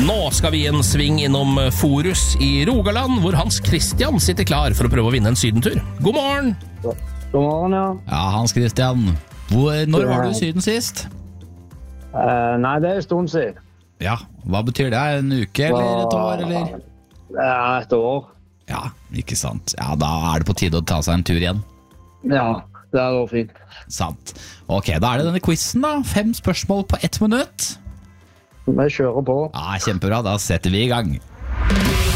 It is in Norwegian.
Nå skal vi en sving innom Forus i Rogaland, hvor Hans Christian sitter klar for å prøve å vinne en sydentur. God morgen! God morgen, ja. Ja, Hans Christian. Når var du i Syden sist? Nei, det er en stund siden. Ja, hva betyr det? En uke eller et år, eller? Ja, et år. Ja, ikke sant. Ja, da er det på tide å ta seg en tur igjen. Ja, det er jo fint. Sant. Ok, da er det denne quizen da. 5 spørsmål på 1 minutt. Vi kjører på. Ja, kjempebra. Da setter vi i gang.